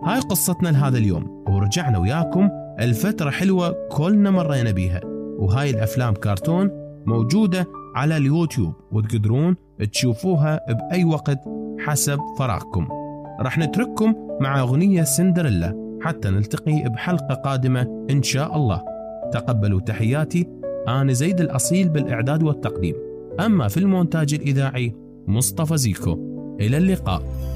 هاي قصتنا لهذا اليوم، ورجعنا وياكم الفترة حلوة كلنا مرينا بيها. وهاي الأفلام كرتون موجودة على اليوتيوب وتقدرون تشوفوها بأي وقت حسب فراغكم. راح نترككم مع أغنية سندريلا حتى نلتقي بحلقة قادمة إن شاء الله. تقبلوا تحياتي، أنا زيد الأصيل بالإعداد والتقديم، أما في المونتاج الإذاعي مصطفى زيكو. إلى اللقاء.